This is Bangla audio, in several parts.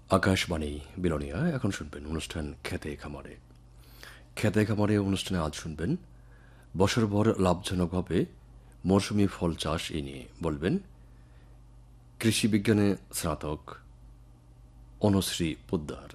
আকাশবাণী বিলোনিয়া। এখন শুনবেন অনুষ্ঠান খেতে খামারে। খেতে খামারে অনুষ্ঠানে আজ শুনবেন বছরভর লাভজনকভাবে মৌসুমি ফল চাষ এ নিয়ে বলবেন কৃষি বিজ্ঞানে স্নাতক অনুশ্রী পোদ্দার।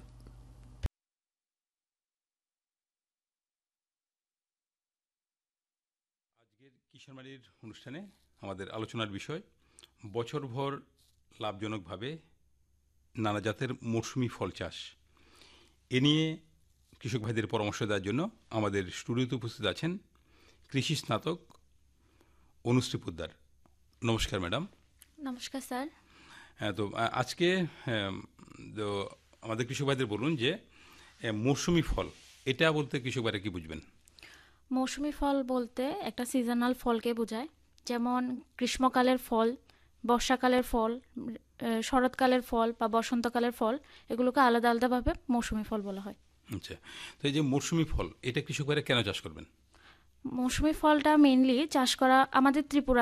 আজকের কিশোরমারির অনুষ্ঠানে আমাদের আলোচনার বিষয় বছরভর লাভজনকভাবে নানা জাতের মৌসুমি ফল চাষ। এ নিয়ে কৃষক ভাইদের পরামর্শ দেওয়ার জন্য আমাদের স্টুডিওতে উপস্থিত আছেন কৃষি স্নাতক অনুশ্রী পোদ্দার। নমস্কার ম্যাডাম। নমস্কার স্যার। হ্যাঁ, তো আজকে তো আমাদের কৃষক ভাইদের বলুন যে মৌসুমি ফল এটা বলতে কৃষক ভাইরা কি বুঝবেন? মৌসুমি ফল বলতে একটা সিজনাল ফলকে বোঝায়, যেমন গ্রীষ্মকালের ফল, বর্ষাকালের ফল, শরৎকালের ফল বা বসন্তকালের ফল, এগুলোকে আলাদা আলাদাভাবে মৌসুমি ফল বলা হয়। আচ্ছা, তো এই যে মৌসুমি ফল এটা কৃষক ভাইরা কেন চাষ করবেন? মৌসুমি ফলটা মেইনলি চাষ করা আমাদের ত্রিপুরা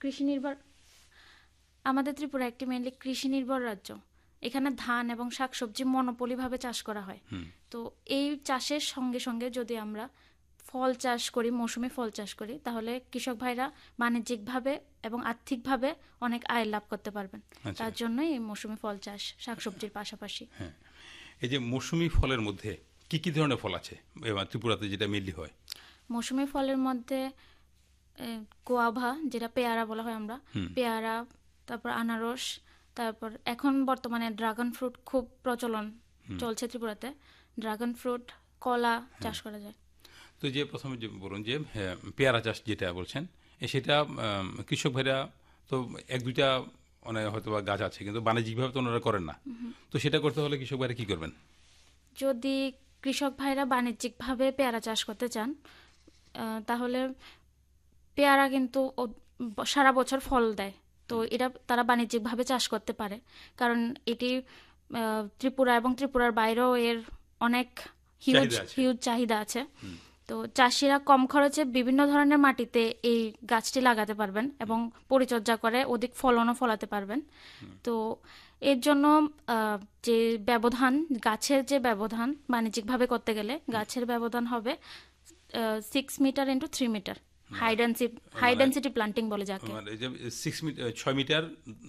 একটি মেইনলি কৃষি নির্ভর রাজ্য। এখানে ধান এবং শাকসবজি মনোপলিভাবে চাষ করা হয়। তো এই চাষের সঙ্গে সঙ্গে যদি আমরা ফল চাষ করি, মৌসুমি ফল চাষ করি, তাহলে কৃষক ভাইরা বাণিজ্যিকভাবে এবং আর্থিকভাবে অনেক আয় লাভ করতে পারবেন। তার জন্যই এই মৌসুমি ফল চাষ শাকসবজির পাশাপাশি। হ্যাঁ, এই যে মৌসুমি ফলের মধ্যে কি কি ধরনের ফল আছে ত্রিপুরাতে যেটা মেনলি হয়? মৌসুমি ফলের মধ্যে গোয়াভা, যেটা পেয়ারা বলা হয় আমরা, পেয়ারা, তারপর আনারস, তারপর এখন বর্তমানে ড্রাগন ফ্রুট খুব প্রচলন চলছে ত্রিপুরাতে। ড্রাগন ফ্রুট, কলা চাষ করা যায়। তো যে প্রথমে যে বলুন যে পেয়ারা চাষ যেটা বলছেন সেটা কৃষক ভাইরা তো এক দুইটা মানে হয়তো বা গাছ আছে, কিন্তু বাণিজ্যিকভাবে তো ওনারা করেন না। তো সেটা করতে হলে কৃষক ভাইরা কি করবেন? যদি কৃষক ভাইরা বাণিজ্যিকভাবে পেয়ারা চাষ করতে চান, তাহলে পেয়ারা কিন্তু সারা বছর ফল দেয়। তো এটা তারা বাণিজ্যিকভাবে চাষ করতে পারে, কারণ এটি ত্রিপুরা এবং ত্রিপুরার বাইরেও এর অনেক হিউজ চাহিদা আছে। তো চাষিরা কম খরচে বিভিন্ন ধরনের মাটিতে এই গাছটি লাগাতে পারবেন এবং পরিচর্যা করে অধিক ফলনও ফলাতে পারবেন। তো এর জন্য যে ব্যবধান, গাছের যে ব্যবধান বাণিজ্যিকভাবে করতে গেলে গাছের ব্যবধান হবে 6 metre into 3 metre. High density planting বলে যাকে। 6 মিটার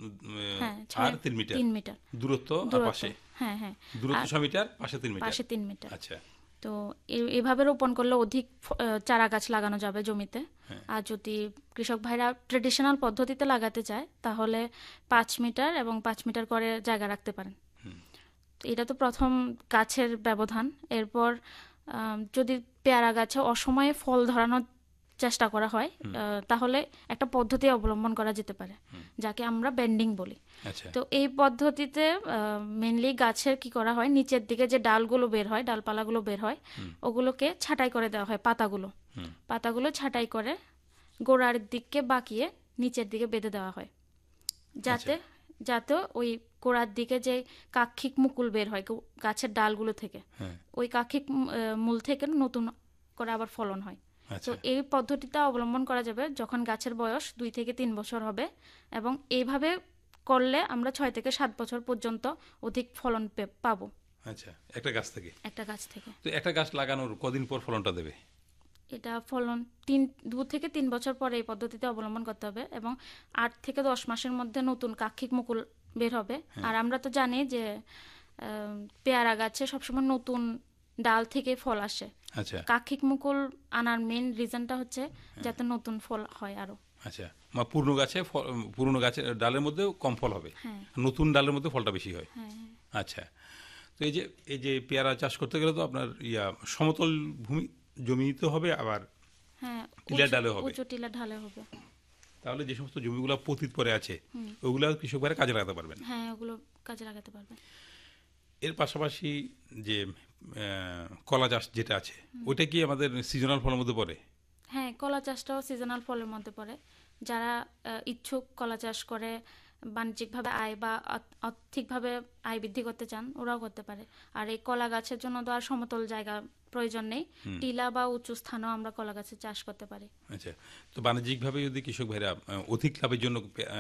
আর 3 মিটার দূরত্ব পাশে। হ্যাঁ হ্যাঁ, দূরত্ব 6 মিটার, পাশে 3 মিটার। পাশে 3 মিটার। আচ্ছা, তো এভাবে রোপণ করলে অধিক চারা গাছ লাগানো যাবে জমিতে। আর যদি কৃষক ভাইরা ট্রেডিশনাল পদ্ধতিতে লাগাতে চায়, তাহলে 5 মিটার এবং 5 মিটার করে জায়গা রাখতে পারেন। তো এটা তো প্রথম গাছের ব্যবধান। এরপর যদি পেয়ারা গাছে অসময়ে ফল ধরানোর চেষ্টা করা হয়, তাহলে একটা পদ্ধতি অবলম্বন করা যেতে পারে, যাকে আমরা বেন্ডিং বলি। তো এই পদ্ধতিতে মেনলি গাছের কি করা হয়, নিচের দিকে যে ডালগুলো বের হয়, ডালপালাগুলো বের হয়, ওগুলোকে ছাঁটাই করে দেওয়া হয়। পাতাগুলো ছাঁটাই করে গোড়ার দিককে বাঁকিয়ে নিচের দিকে বেঁধে দেওয়া হয়, যাতে ওই গোড়ার দিকে যে কাক্ষিক মুকুল বের হয় গাছের ডালগুলো থেকে, ওই কাক্ষিক মূল থেকে নতুন করে আবার ফলন হয়। তো এই পদ্ধতিটা অবলম্বন করা যাবে যখন গাছের বয়স 2 থেকে 3 বছর হবে, এবং এইভাবে করলে আমরা 6 থেকে 7 বছর পর্যন্ত অধিক ফলন পাবো। আচ্ছা, একটা গাছ থেকে। তো একটা গাছ লাগানোর কদিন পর ফলনটা দেবে? এটা ফলন 2 থেকে 3 বছর পরে এই পদ্ধতিতে অবলম্বন করতে হবে, এবং 8 থেকে 10 মাসের মধ্যে নতুন কাক্ষিক মুকুল বের হবে। আর আমরা তো জানি যে পেয়ারা গাছে সবসময় নতুন ডাল থেকে ফল আসে। আচ্ছা, কাক্ষিক মুকুল আনার মেইন রিজনটা হচ্ছে যাতে নতুন ফল হয় আরো। আচ্ছা, পুরনো গাছের ডালের মধ্যে কম ফল হবে, নতুন ডালের মধ্যে ফলটা বেশি হয়। আচ্ছা, তো এই যে পেয়ারা চাষ করতে গেলে তো আপনার সমতল ভূমি জমি নিতে হবে, আবার টিলা ঢালে হবে। তাহলে যে সমস্ত জমিগুলো পতিত পরে আছে ওগুলো কৃষক ভাইরা কাজে লাগাতে পারবেন। হ্যাঁ, ওগুলো কাজে লাগাতে পারবেন। এর পাশাপাশি যে কলা চাষ যেটা আছে, ওইটা কি আমাদের সিজনাল ফলের মধ্যে পড়ে? হ্যাঁ, কলা চাষটাও সিজনাল ফলের মধ্যে পড়ে। যারা ইচ্ছুক কলা চাষ করে বাণিজ্যিকভাবে আয় বা আর্থিকভাবে আয় বৃদ্ধি করতে চান, ওরাও করতে পারে। আর এই কলা গাছের জন্য তো আর সমতল জায়গা প্রয়োজন নেই, টিলা বা উঁচু স্থানেও আমরা কলা গাছের চাষ করতে পারি। আচ্ছা, তো বাণিজ্যিকভাবে যদি কৃষক ভাইরা অধিক লাভের জন্য